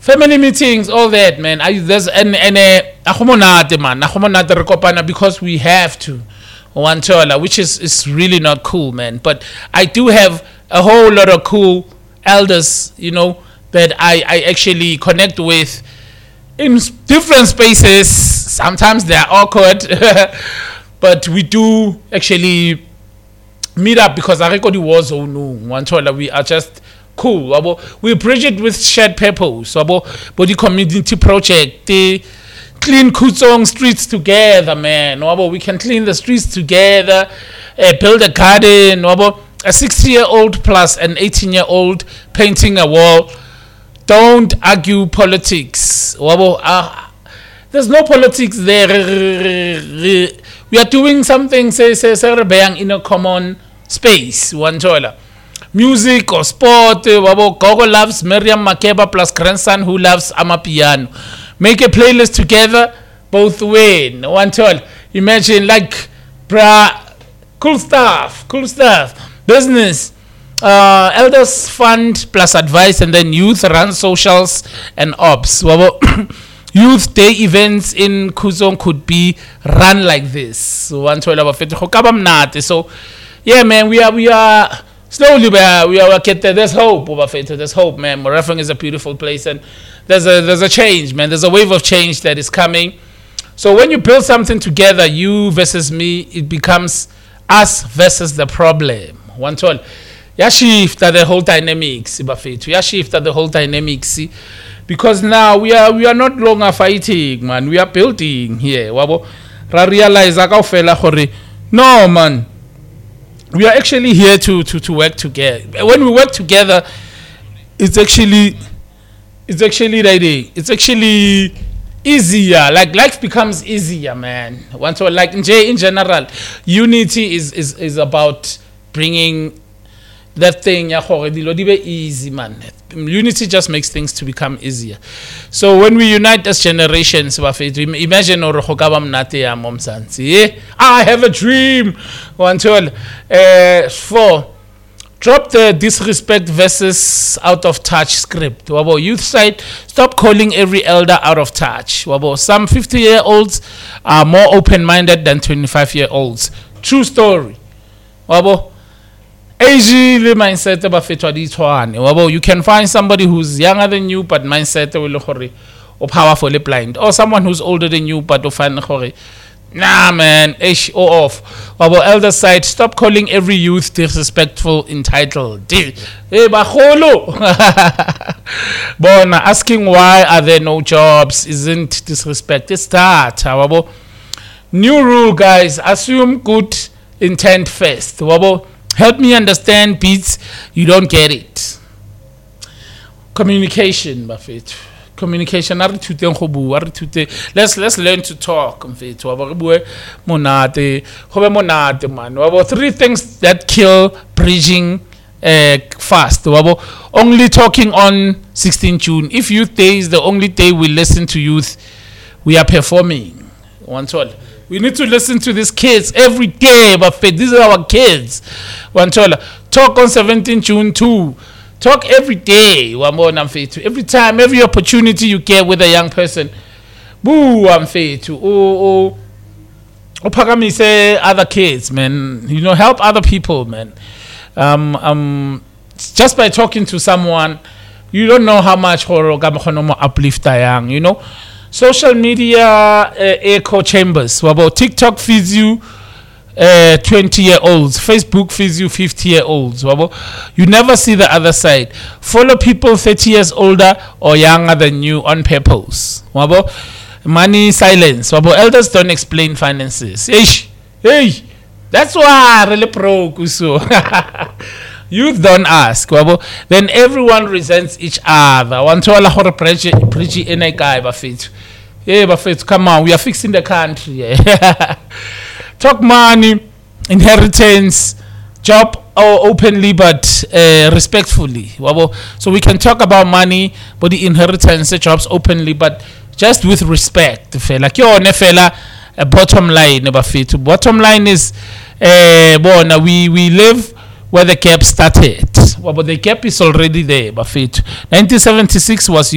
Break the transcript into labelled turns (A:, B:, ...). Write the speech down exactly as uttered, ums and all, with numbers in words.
A: family meetings, all that, man. I there's and and uh, ahomonate, man, ahomonate re kopana because we have to, one chola, which is is really not cool, man. But I do have a whole lot of cool elders, you know, that I I actually connect with in s- different spaces. Sometimes they're awkward, but we do actually meet up because I record the war zone. One chola, we are just cool. Wabo. We bridge it with shared purpose. Wabo. Body community project. They clean Kutsong streets together, man. Wabo. We can clean the streets together. Uh, build a garden. Wabo. A sixty-year-old plus an eighteen-year-old painting a wall. Don't argue politics. Wabo. Uh, there's no politics there. We are doing something say say say in a common space. One chola. Music or sport, eh, wabo Gogo loves Miriam Makeba plus grandson who loves Amapiano. Make a playlist together, both win. One tall. Imagine like, bruh, cool stuff, cool stuff. Business, uh, elders fund plus advice, and then youth run socials and ops. Wabo youth day events in Kuzong could be run like this. One tall about it. So, yeah, man, we are we are. Slowly, we are, we are getting. There's hope, Obafeto. There's hope, man. Morafang is a beautiful place, and there's a there's a change, man. There's a wave of change that is coming. So when you build something together, you versus me, it becomes us versus the problem. One told, ya shift the whole dynamics, Obafeto. Ya shift the whole dynamics, because now we are we are not longer fighting, man. We are building here. Wabo, ra realize akawfela hore. No, man. We are actually here to, to, to work together. When we work together, it's actually it's actually like it's actually easier. Like life becomes easier, man. Once or like in in general, unity is, is, is about bringing that thing easy, man. Unity just makes things to become easier. So when we unite as generations, imagine or I have a dream. One told uh, four. Drop the disrespect versus out of touch script. Wabo youth side, stop calling every elder out of touch. Wabo some fifty year olds are more open minded than twenty-five year olds. True story. Wabo Asian mindset about Wabo you can find somebody who's younger than you but mindset will or powerfully blind, or someone who's older than you but find nah man, ish or off. Wabo elder side, stop calling every youth disrespectful, entitled. Hey bacholo. Bona asking why are there no jobs isn't disrespect. It's that. Wabo new rule, guys. Assume good intent first. Wabo help me understand beats. You don't get it. Communication, Buffett. Communication. Let's let's learn to talk. Monate, monate, man. About three things that kill bridging uh, fast. Only talking on sixteenth June. If Youth Day is the only day we listen to youth, we are performing. One all. We need to listen to these kids every day. But these are our kids. One all. Talk on seventeenth June too. Talk every day. Every time, every opportunity you get with a young person. Boo, I'm faith to. Oh, oh. Opagami say other kids, man. You know, help other people, man. Um, um, just by talking to someone, you don't know how much horror uplift young. You know, social media uh, echo chambers. About TikTok feeds you uh, twenty year olds. Facebook feeds you fifty year olds. You never see the other side. Follow people thirty years older or younger than you on purpose. Money silence. Elders don't explain finances. Hey, hey, that's why really broke. Youth don't ask. Then everyone resents each other. One to Allah preachy in a guy buffet. Hey, buffet, come on, we are fixing the country. Talk money, inheritance, job oh, openly but uh, respectfully. So we can talk about money, but the inheritance, the jobs openly, but just with respect. Like yo, nefela, a bottom line, never fit. Bottom line is, uh, bon, we we live where the gap started. Well, but the gap is already there. But nineteen seventy-six was